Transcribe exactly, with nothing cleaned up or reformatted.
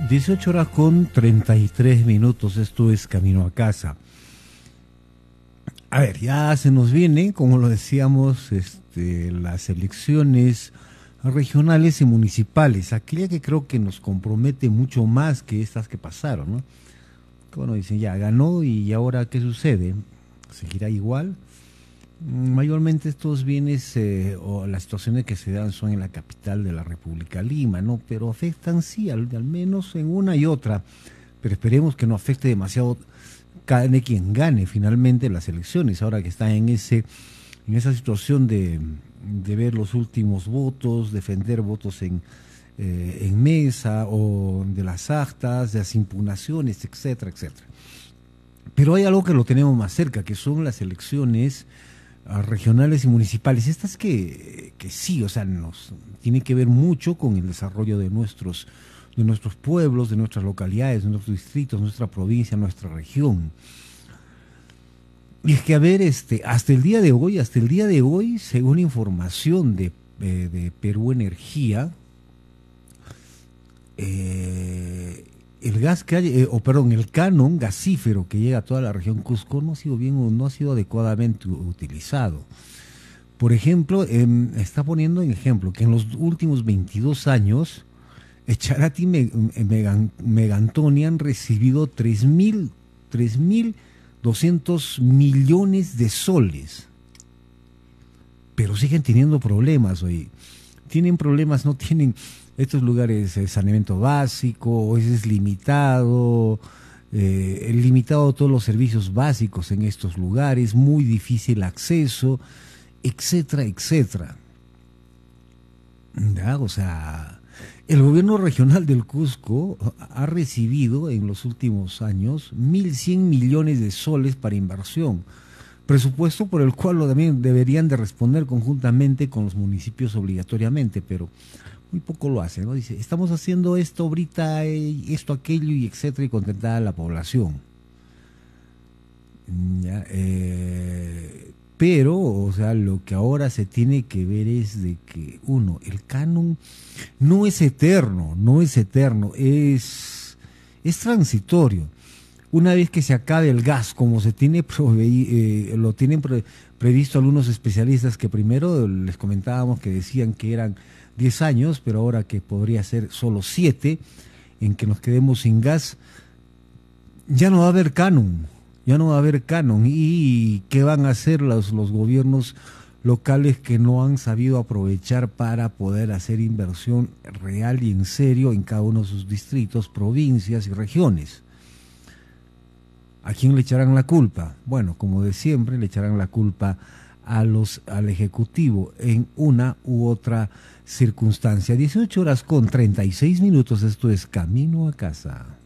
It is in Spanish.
dieciocho horas con treinta y tres minutos, esto es Camino a Casa. A ver, ya se nos vienen, como lo decíamos, este, las elecciones regionales y municipales, aquella que creo que nos compromete mucho más que estas que pasaron, ¿no? Bueno, dicen, ya ganó y ahora ¿qué sucede? ¿Seguirá igual? Mayormente estos bienes eh, o las situaciones que se dan son en la capital de la República, Lima, ¿no? Pero afectan sí, al, al menos en una y otra, pero esperemos que no afecte demasiado, gane quien gane finalmente las elecciones, ahora que está en ese en esa situación de, de ver los últimos votos, defender votos en, eh, en mesa o de las actas, de las impugnaciones, etcétera, etcétera. Pero hay algo que lo tenemos más cerca, que son las elecciones regionales y municipales, estas que, que sí, o sea, nos tiene que ver mucho con el desarrollo de nuestros, de nuestros pueblos, de nuestras localidades, de nuestros distritos, nuestra provincia, nuestra región. Y es que, a ver, este, hasta el día de hoy, hasta el día de hoy, según información de, eh, de Perú Energía, eh, el gas que hay, eh, o perdón, el canon gasífero que llega a toda la región Cusco no ha sido bien, no ha sido adecuadamente utilizado. Por ejemplo, eh, está poniendo en ejemplo que en los últimos veintidós años, Echarati y Megan, Megantoni han recibido tres mil doscientos millones de soles, pero siguen teniendo problemas hoy. Tienen problemas, no tienen estos lugares, eh, saneamiento básico, es limitado, eh, limitado todos los servicios básicos en estos lugares, muy difícil acceso, etcétera, etcétera. ¿Ya? O sea, el gobierno regional del Cusco ha recibido en los últimos años mil cien millones de soles para inversión, presupuesto por el cual lo también deberían de responder conjuntamente con los municipios obligatoriamente, pero muy poco lo hacen, ¿no? Dice, estamos haciendo esto ahorita, esto, aquello y etcétera, y contentar a la población. ¿Ya? Eh, pero, o sea, lo que ahora se tiene que ver es de que, uno, el canon no es eterno, no es eterno, es, es transitorio. Una vez que se acabe el gas, como se tiene proveí, eh, lo tienen pre, previsto algunos especialistas, que primero les comentábamos que decían que eran diez años, pero ahora que podría ser solo siete, en que nos quedemos sin gas, ya no va a haber canon, ya no va a haber canon. ¿Y qué van a hacer los, los gobiernos locales que no han sabido aprovechar para poder hacer inversión real y en serio en cada uno de sus distritos, provincias y regiones? ¿A quién le echarán la culpa? Bueno, como de siempre, le echarán la culpa a los, al Ejecutivo en una u otra circunstancia. dieciocho horas con treinta y seis minutos, esto es Camino a Casa.